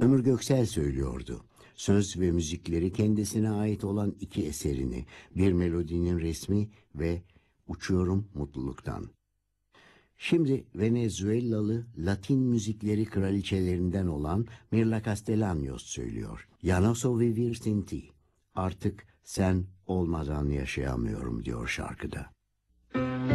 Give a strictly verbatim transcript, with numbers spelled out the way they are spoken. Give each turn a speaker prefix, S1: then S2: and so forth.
S1: Ömür Göksel söylüyordu. Söz ve müzikleri kendisine ait olan iki eserini, Bir Melodinin Resmi ve Uçuyorum Mutluluktan. Şimdi Venezuelalı Latin müzikleri kraliçelerinden olan Mirla Castellanos söylüyor. Ya no so vivir sin ti. Artık sen olmadan yaşayamıyorum diyor şarkıda.